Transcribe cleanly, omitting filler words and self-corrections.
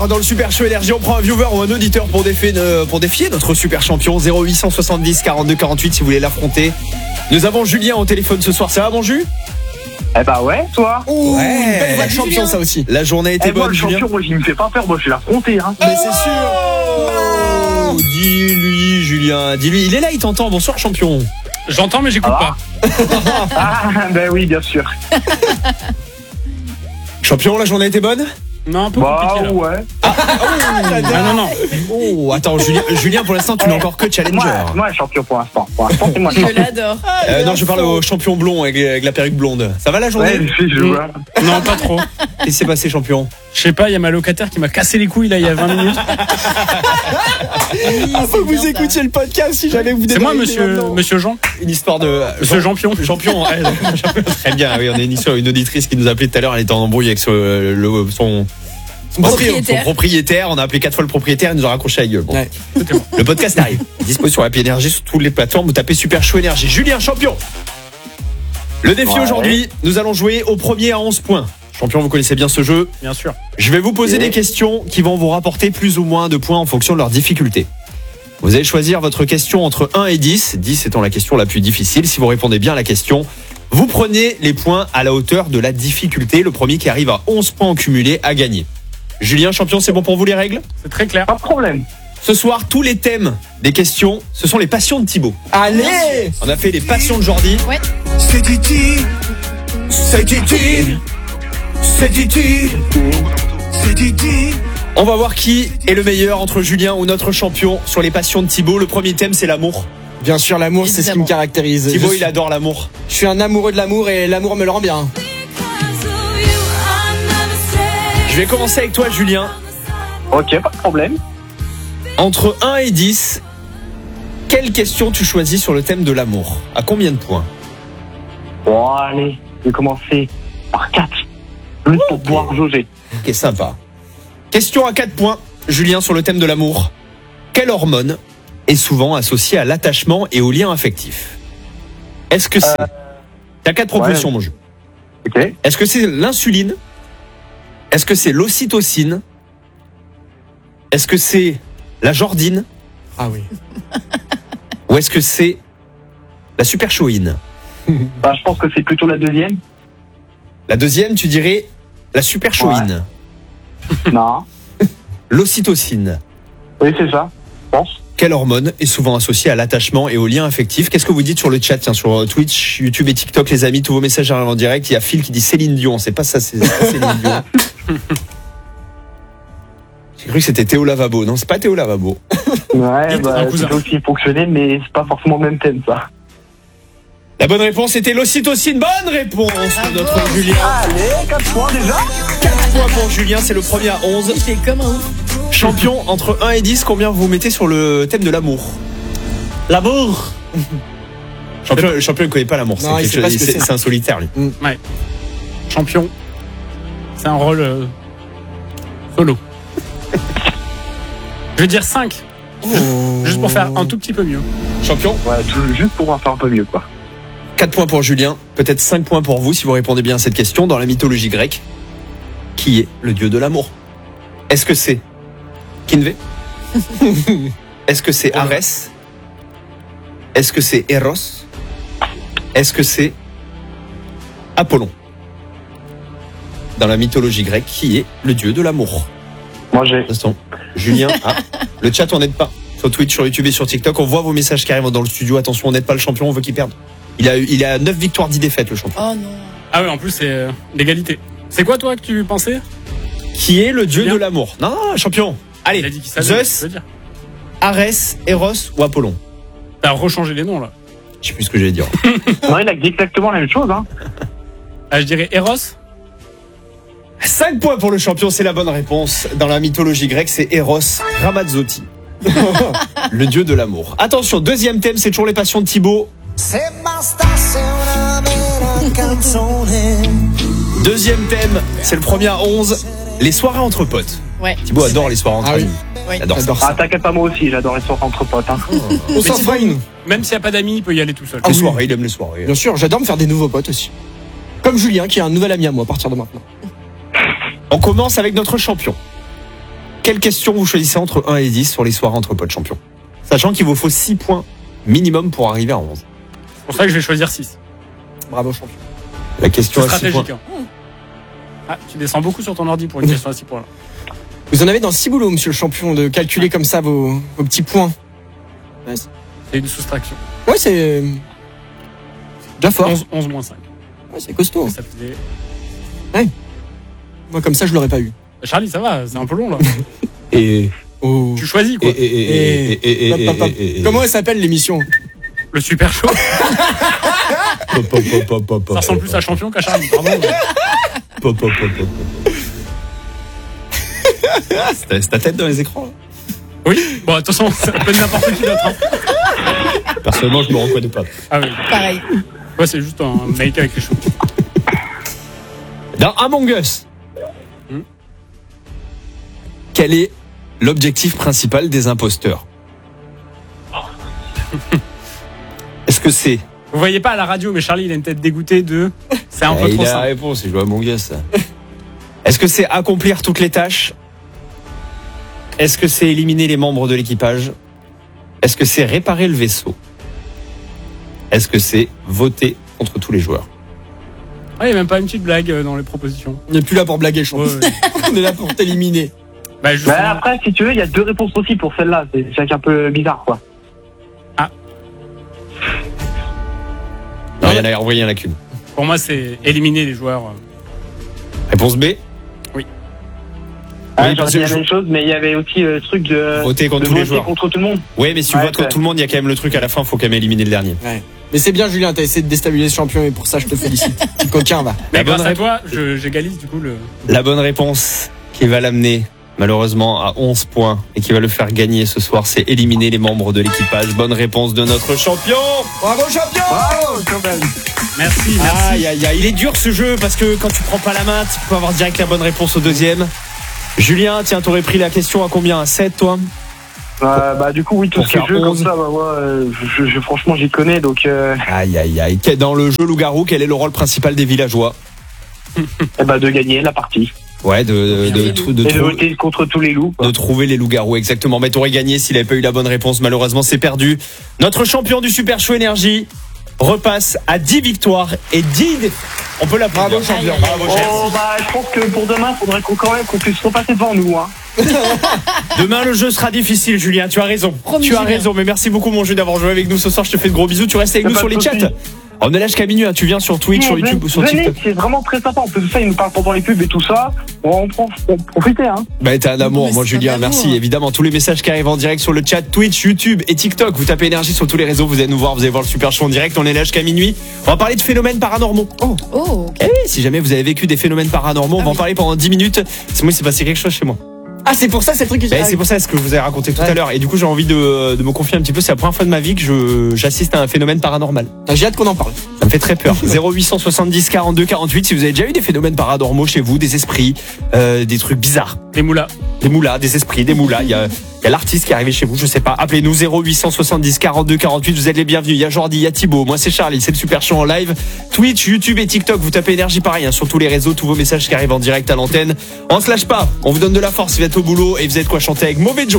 Dans le Super Show Énergie, on prend un viewer ou un auditeur pour défier notre super champion. 0870 42 48 si vous voulez l'affronter. Nous avons Julien au téléphone ce soir. Ça va, mon Jus? Eh bah ouais, toi. Ouais, une belle voix de champion Julien. ça aussi. La journée était Moi, bonne, le Julien. champion, moi, il me fait pas peur, moi, je vais l'affronter, hein. Mais c'est sûr. Oh, dis-lui, Julien. Dis-lui, il est là, il t'entend. Bonsoir, champion. J'entends, mais j'écoute pas. Ah, ben oui, bien sûr. Champion, la journée était bonne? Non, un peu Bah compliqué là. ouais. Ah non. Oh, attends, Julien, pour l'instant, tu n'es encore que challenger. Moi, champion pour l'instant. Pour l'instant, c'est moi le Je champion. l'adore. Non, je parle au champion blond avec la perruque blonde. Ça va la journée? Ouais, je vois. Non, pas trop. Qu'est-ce qui s'est passé, champion? Je sais pas, il y a ma locataire qui m'a cassé les couilles là il y a 20 minutes. Faut que vous écoutiez le podcast si jamais vous C'est moi, débarquez maintenant. monsieur Jean. Une histoire de. Monsieur Champion. Champion, ouais, très bien. Oui, on a une auditrice qui nous a appelé tout à l'heure. Elle était en embrouille avec son propriétaire. On a appelé 4 fois le propriétaire. Il nous a raccroché la gueule. Bon. Ouais. Le podcast arrive. Dispo sur Happy Energy sur toutes les plateformes. Vous tapez Super Show Énergie. Julien, champion. Le défi aujourd'hui, nous allons jouer au premier à 11 points. Champion, vous connaissez bien ce jeu. Bien sûr. Je vais vous poser des questions qui vont vous rapporter plus ou moins de points en fonction de leur difficulté. Vous allez choisir votre question entre 1 et 10, 10 étant la question la plus difficile. Si vous répondez bien à la question, vous prenez les points à la hauteur de la difficulté. Le premier qui arrive à 11 points en cumulé a gagné. Julien, champion, c'est bon pour vous les règles? C'est très clair. Pas de problème. Ce soir, tous les thèmes des questions, ce sont les passions de Thibaut. Allez. On a fait les passions de Jordi. Ouais. C'est Titi, c'est Titi, c'est Titi, c'est Titi. On va voir qui est le meilleur entre Julien ou notre champion sur les passions de Thibaut. Le premier thème, c'est l'amour. Bien sûr, l'amour, c'est ce qui me Évidemment. caractérise. Thibaut, il adore l'amour. Je suis un amoureux de l'amour et l'amour me le rend bien. Je vais commencer avec toi, Julien. Ok, pas de problème. Entre 1 et 10, quelle question tu choisis sur le thème de l'amour? À combien de points? Bon, allez, je vais commencer par 4. Juste pour pouvoir jauger. Ok, sympa. Question à 4 points, Julien, sur le thème de l'amour. Quelle hormone est souvent associée à l'attachement et au lien affectif? Est-ce que c'est... T'as 4 propositions, ouais. mon jeu. Ok. Est-ce que c'est l'insuline? Est-ce que c'est l'ocytocine? Est-ce que c'est la jordine? Ah oui. Ou est-ce que c'est la superchoïne? Bah, je pense que c'est plutôt la deuxième. La deuxième, tu dirais la superchoïne. Non. L'ocytocine. Oui, c'est ça. Je pense. Quelle hormone est souvent associée à l'attachement et au lien affectif? Qu'est-ce que vous dites sur le chat? Tiens, sur Twitch, YouTube et TikTok, les amis, tous vos messages arrivent en direct. Il y a Phil qui dit Céline Dion. C'est pas ça, c'est pas Céline Dion. J'ai cru que c'était Théo Lavabo. Non, c'est pas Théo Lavabo. Ouais, Vite, bah, un cousin. ça peut aussi fonctionner, mais c'est pas forcément le même thème, ça. La bonne réponse était l'ocytocine. Bonne réponse de notre Julien. Allez, 4 points déjà. 4 points pour Julien, c'est le premier à 11. C'est comme un ouf. Champion, entre 1 et 10, combien vous mettez sur le thème de l'amour? L'amour. Le champion ne connaît pas l'amour. Non, il sait pas ce que c'est. C'est un solitaire, lui. Champion. C'est un rôle solo. Je vais dire 5. Juste pour faire un tout petit peu mieux. Champion, Ouais, juste pour pouvoir faire un peu mieux, quoi. 4 points pour Julien, peut-être 5 points pour vous si vous répondez bien à cette question. Dans la mythologie grecque, qui est le dieu de l'amour? Est-ce que c'est Kinvé? Est-ce que c'est Arès? Est-ce que c'est Eros? Est-ce que c'est Apollon? Dans la mythologie grecque, qui est le dieu de l'amour? Moi, j'ai. Attention, Julien, le chat, on n'aide pas. Sur Twitch, sur YouTube et sur TikTok, on voit vos messages qui arrivent dans le studio. Attention, on n'aide pas le champion, on veut qu'il perde. Il a 9 victoires, 10 défaites, le champion. Oh non. Ah ouais, en plus, c'est l'égalité. C'est quoi, toi, que tu pensais? Qui est le dieu Bien. de l'amour? Non, champion. Il a Allez, dit qu'il savait. je Zeus, veux dire. Arès, Eros ou Apollon? T'as rechangé les noms, là. Je sais plus ce que j'allais dire. Non, il a dit exactement la même chose, hein. Ah, je dirais Eros. 5 points pour le champion, c'est la bonne réponse. Dans la mythologie grecque, c'est Eros Ramazzotti. Le dieu de l'amour. Attention, deuxième thème, c'est toujours les passions de Thibaut. Deuxième thème, c'est le premier à 11, les soirées entre potes. Ouais. Thibaut adore les soirées entre Ah oui. amis. Oui. Il adore ça. J'adore Ah, ça. t'inquiète pas, moi aussi, j'adore les soirées entre potes, hein. On s'en Thibaut, fout, nous. Même s'il n'y a pas d'amis, il peut y aller tout seul. Ah Les oui. soirées, il aime les soirées. Bien sûr, j'adore me faire des nouveaux potes aussi. Comme Julien, qui est un nouvel ami à moi à partir de maintenant. On commence avec notre champion. Quelle question vous choisissez entre 1 et 10 sur les soirées entre potes champions? Sachant qu'il vous faut 6 points minimum pour arriver à 11. C'est pour ça que je vais choisir 6. Bravo, champion. La question C'est à 6 points. stratégique. Hein. Ah, tu descends beaucoup sur ton ordi pour une question à 6 points. Là. Vous en avez dans 6 boulots, monsieur le champion, de calculer comme ça vos petits points. Ouais, C'est une soustraction. ouais, c'est déjà fort. 11 moins 5. Ouais, c'est costaud. Ça faisait... Moi, comme ça, je l'aurais pas eu. Charlie, ça va, c'est un peu long là. Et. Oh. Tu choisis quoi. Pop, pop, pop. Comment elle s'appelle l'émission? Le super show. Ça ressemble plus à champion qu'à Charlie, pardon. C'est ta tête dans les écrans là. Oui, bon, attention, ça peut être n'importe qui d'autre. Hein. Personnellement, je me reconnais pas. Ah oui. Pareil. Ouais, c'est juste un mec avec les cheveux. Dans Among Us, quel est l'objectif principal des imposteurs? Est-ce que c'est... Vous voyez pas à la radio, mais Charlie, il a une tête dégoûtée de. C'est un peu il trop a la simple. réponse, il joue à Among Us. Ça. Est-ce que c'est accomplir toutes les tâches? Est-ce que c'est éliminer les membres de l'équipage? Est-ce que c'est réparer le vaisseau? Est-ce que c'est voter contre tous les joueurs? Ah, il n'y a même pas une petite blague dans les propositions. On n'est plus là pour blaguer, je pense. Ouais, ouais. On est là pour t'éliminer. Bah, justement, Bah, après, si tu veux, il y a 2 réponses aussi pour celle-là. C'est un peu bizarre, quoi. Non, il y en a qu'une. pour moi, c'est éliminer les joueurs. Réponse B. Ah, Oui, j'aurais parce dit que la je- même chose, mais il y avait aussi le truc de Voter contre tous les voter joueurs. contre tout le monde. Oui, mais si tu Ouais, votes contre ouais. tout le monde, il y a quand même le truc à la fin, il faut quand même éliminer le dernier. Ouais. Mais c'est bien, Julien, t'as essayé de déstabiliser ce champion et pour ça, je te félicite. Petit coquin, va. Mais La bonne grâce à réponse. toi, j'égalise du coup le. La bonne réponse qui va l'amener malheureusement à 11 points et qui va le faire gagner ce soir, c'est éliminer les membres de l'équipage. Bonne réponse de notre champion. Bravo, champion! Bravo, quand même. Merci, merci. Aïe, aïe, aïe. Il est dur ce jeu parce que quand tu prends pas la main, tu peux avoir direct la bonne réponse au deuxième. Julien, tiens, t'aurais pris la question à combien? À 7, toi? Bah, du coup, oui, tout Pour ce qui est faire jeu 11. comme ça, bah, moi, franchement, j'y connais, donc, Aïe, aïe, aïe. Dans le jeu Loup-Garou, quel est le rôle principal des villageois? de gagner la partie. Ouais, de Et de voter contre tous les loups, quoi. de trouver les loups-garous, exactement. Mais t'aurais gagné s'il avait pas eu la bonne réponse. Malheureusement, c'est perdu. Notre champion du Super Show Énergie repasse à 10 victoires et 10 défaites. On peut l'applaudir. Bravo, champion. Bravo, chef. Oh, bah, je pense que pour demain, faudrait qu'on puisse repasser devant nous, hein. Demain, le jeu sera difficile, Julien. Tu as raison. Promis, tu as Julien. raison. Mais merci beaucoup, mon jeu, d'avoir joué avec nous ce soir. Je te fais de gros bisous. Tu restes avec nous Pas sur de les chats. soucis. On est là jusqu'à minuit. Hein. Tu viens sur Twitch, sur YouTube ou sur Venez, TikTok. c'est vraiment très sympa. En plus de ça, ils nous parlent pendant les pubs et tout ça. On profitez, hein. Bah, t'es un amour, Mais moi, c'est Julien. un amour. Merci. Évidemment, tous les messages qui arrivent en direct sur le chat, Twitch, YouTube et TikTok. Vous tapez énergie sur tous les réseaux. Vous allez nous voir. Vous allez voir le Super Show en direct. On est là jusqu'à minuit. On va parler de phénomènes paranormaux. Oh. Oh, ok. Eh oui, si jamais vous avez vécu des phénomènes paranormaux, on va en parler pendant 10 minutes. C'est moi, il s'est passé quelque chose chez moi. Ah, c'est pour ça, c'est le truc que Ben, c'est pour ça ce que je vous ai raconté tout Ouais. à l'heure. Et du coup, j'ai envie de me confier un petit peu. C'est la première fois de ma vie que j'assiste à un phénomène paranormal. J'ai hâte qu'on en parle. Ça me fait très peur. 0870 42 48. Si vous avez déjà eu des phénomènes paranormaux chez vous, des esprits, des trucs bizarres. Les moulas. Des moulas, des esprits, des moulas. Il y a l'artiste qui est arrivé chez vous, je sais pas. Appelez-nous 0870 42 48. Vous êtes les bienvenus. Il y a Jordi, il y a Thibaut. Moi, c'est Charlie. C'est le Super Show en live. Twitch, YouTube et TikTok. Vous tapez énergie pareil, hein, sur tous les réseaux. Tous vos messages qui arrivent en direct à l'antenne. On se lâche pas. On vous donne de la force. Vous êtes au boulot et vous êtes quoi chanter avec Mauvais Joe.